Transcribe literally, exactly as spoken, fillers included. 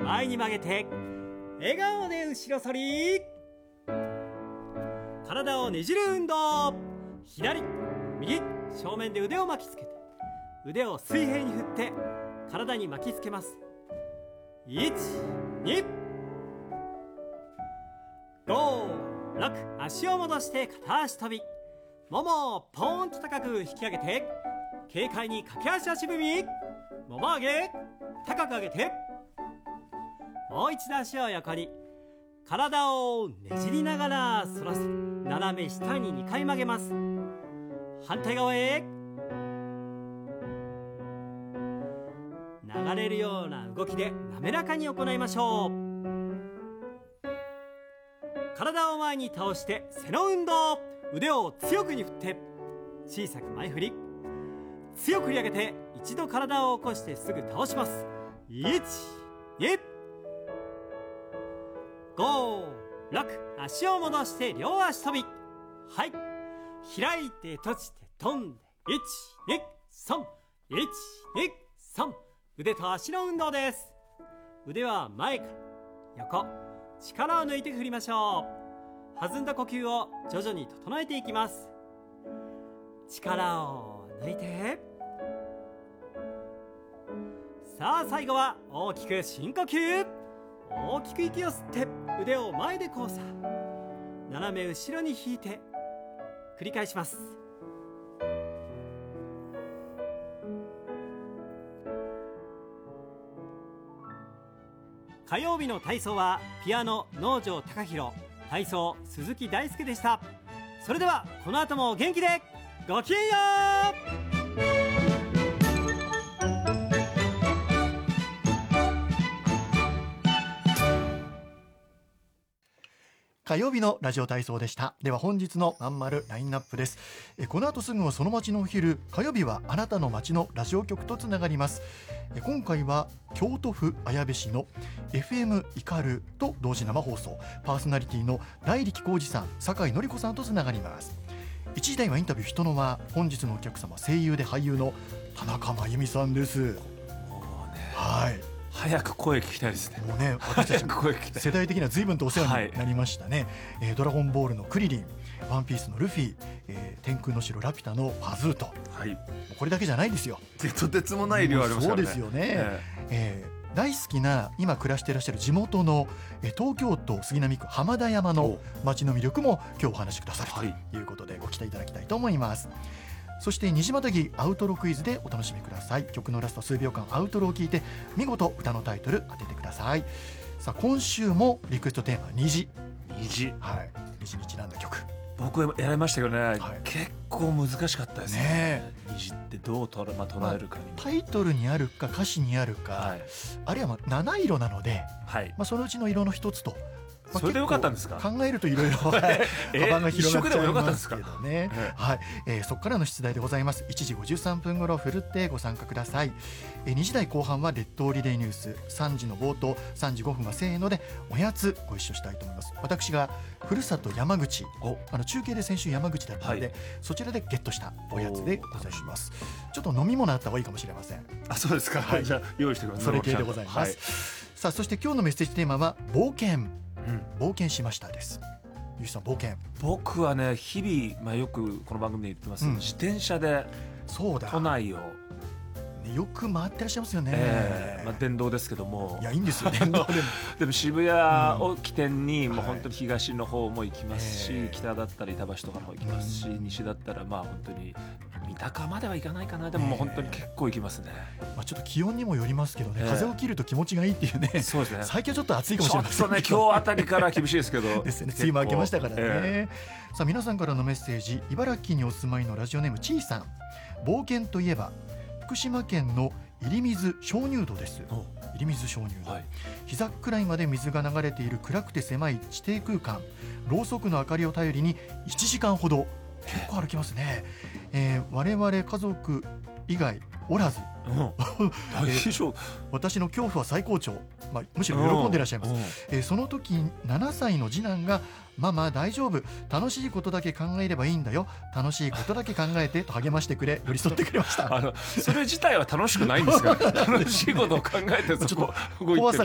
前に曲げて笑顔で後ろ反り。体をねじる運動。左右正面で腕を巻きつけて腕を水平に振って体に巻きつけます。いち、に、ご、ろく、足を戻して片足跳び。ももをポーンと高く引き上げて軽快に駆け足足踏み。もも上げ高く上げてもう一度足を横に。体をねじりながら反らせ斜め下ににかい曲げます。反対側へ。流れるような動きで滑らかに行いましょう。体を前に倒して背の運動。腕を強くに振って小さく前振り。強く振り上げて一度体を起こしてすぐ倒します。いち、に、ご、ろく、足を戻して両足跳び。はい、開いて閉じて飛んでいち、に、さん、いち、に、さん。腕と足の運動です。腕は前から横、力を抜いて振りましょう。弾んだ呼吸を徐々に整えていきます。力を抜いて、さあ最後は大きく深呼吸。大きく息を吸って腕を前で交差、斜め後ろに引いて繰り返します。火曜日の体操はピアノ能條貴大、体操鈴木大輔でした。それではこの後も元気でごきげんよう。 火曜日のラジオ体操でした。では本日のまんまるラインナップです。えこの後すぐはその街のお昼、火曜日はあなたの街のラジオ局とつながります。え今回は京都府綾部市の エフエム イカルと同時生放送、パーソナリティの大力浩二さん、酒井紀子さんとつながります。いちじ台はインタビュー人のは本日のお客様、声優で俳優の田中真由美さんです。もうね、はい、 早く声聞きたいですね。 もうね、私たち世代的には随分とお世話になりましたね、はい。えー、ドラゴンボールのクリリン、ワンピースのルフィ、えー、天空の城ラピュタのパズート、はい、もうこれだけじゃないですよ。 とてつもない量ありますからね。 そうですよね、えーえー、大好きな今暮らしていらっしゃる地元の、えー、東京都杉並区浜田山の街の魅力も今日お話しくださるということでご期待いただきたいと思います。そして虹またぎアウトロクイズでお楽しみください。曲のラスト数秒間アウトロを聞いて見事歌のタイトル当ててください。さあ今週もリクエストテーマ虹。 虹、 はい、虹にちなんだ曲僕やりましたけどね、はい、結構難しかったです ね, ね虹ってどうとら、まあ、捉えるかに、まあ、タイトルにあるか歌詞にあるか、はい、あるいはまあなな色なので、はい、まあ、そのうちの色の一つと、まあ、 それでよかったんですか。 考えるといろいろ幅が広がっちゃいますけどね、 えはい、えー、そこからの出題でございます。いちじごじゅうさんぷん頃ふるってご参加ください。えー、にじ台後半は列島リレーニュース、さんじの冒頭さんじごふんはせーのでおやつご一緒したいと思います。私がふるさと山口、あの中継で先週山口だったので、はい、そちらでゲットしたおやつでございます。ちょっと飲み物あった方がいいかもしれません。 あ、そうですか、はい、じゃあ用意してください。 それ系でございます、はい。さあそして今日のメッセージテーマは冒険、うん、冒険しましたです。ゆうさん、冒険。 僕はね、日々、まあ、よくこの番組で言ってます、うん、自転車で都内をよく回ってらっしゃいますよね、 えーまあ、電動ですけども。 いや、いいんですよ電動でもでも渋谷を起点に、うん、もう本当に東の方も行きますし、はい、北だったら板橋とかの方行きますし、うん、西だったらまあ本当に三鷹までは行かないかな。でももう本当に結構行きますね、 まあ、ちょっと気温にもよりますけどね、風を切ると気持ちがいいっていうね。 そうですね、 最近はちょっと暑いかもしれませんちょっとね、今日あたりから厳しいですけどですね、梅雨も明けましたからね、えー、さあ皆さんからのメッセージ、茨城にお住まいのラジオネームちーさん。冒険といえば福島県の入水鍾乳洞です。入水鍾乳洞、はい、膝くらいまで水が流れている暗くて狭い地底空間、ろうそくの明かりを頼りにいちじかんほど、結構歩きますね、えー、我々家族以外おらず、うん、えー、私の恐怖は最高潮、まあ、むしろ喜んでいらっしゃいます、うんうん、えー、その時ななさいの次男がママ大丈夫、楽しいことだけ考えればいいんだよ、楽しいことだけ考えてと励ましてくれ、寄り添ってくれました。 あのそれ自体は楽しくないんですか楽しいことを考えてそこ怖さ